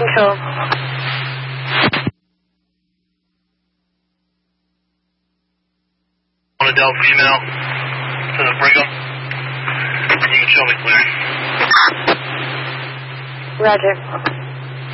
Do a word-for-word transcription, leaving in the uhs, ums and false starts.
Control. On a Delta female to the Brigham. You can show me clear. Roger.